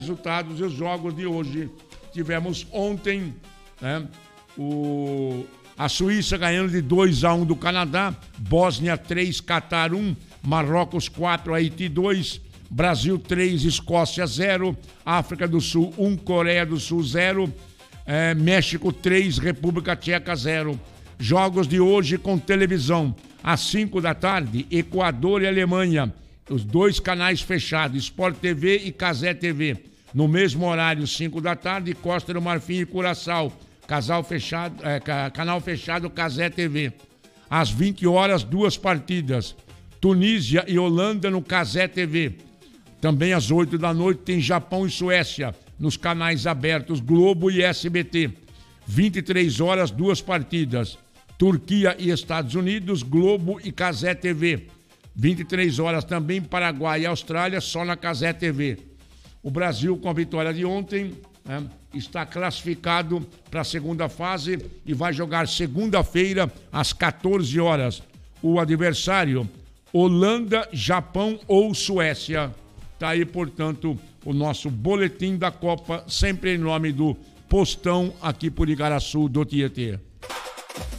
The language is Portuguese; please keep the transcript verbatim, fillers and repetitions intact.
Resultados e os jogos de hoje. Tivemos ontem, né, o, a Suíça ganhando de dois a um do Canadá, Bósnia três, Catar um, Marrocos quatro, Haiti dois, Brasil três, Escócia zero, África do Sul um, Coreia do Sul zero, é, México três, República Tcheca zero. Jogos de hoje com televisão. Às cinco da tarde, Equador e Alemanha. Os dois canais fechados, Sport T V e Cazé T V. No mesmo horário, cinco da tarde, Costa do Marfim e Curaçao. Casal fechado, é, canal fechado, Cazé T V. Às vinte horas, duas partidas. Tunísia e Holanda no Cazé T V. Também às oito da noite tem Japão e Suécia nos canais abertos Globo e S B T. vinte e três horas, duas partidas. Turquia e Estados Unidos, Globo e Cazé T V. vinte e três horas também Paraguai e Austrália, só na Cazé T V. O Brasil, com a vitória de ontem, né, está classificado para a segunda fase e vai jogar segunda-feira às quatorze horas. O adversário, Holanda, Japão ou Suécia. Está aí, portanto, o nosso boletim da Copa, sempre em nome do Postão, aqui por Igaraçu do Tietê.